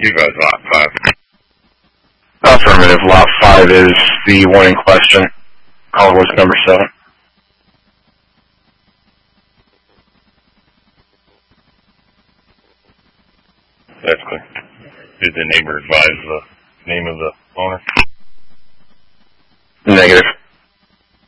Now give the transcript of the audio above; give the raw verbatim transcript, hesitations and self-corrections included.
You guys lot five. Affirmative. Lot five is the one in question. Call was number seven. That's clear. Did the neighbor advise the name of the owner? Negative.